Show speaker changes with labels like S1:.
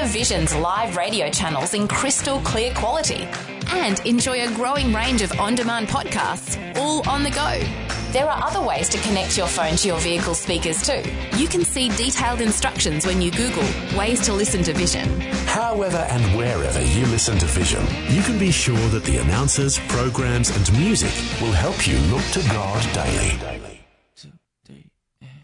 S1: hear Vision's live radio channels in crystal clear quality and enjoy a growing range of on-demand podcasts, all on the go. There are other ways to connect your phone to your vehicle speakers too. You can see detailed instructions when you Google ways to listen to Vision.
S2: However and wherever you listen to Vision, you can be sure that the announcers, programs and music will help you look to God daily.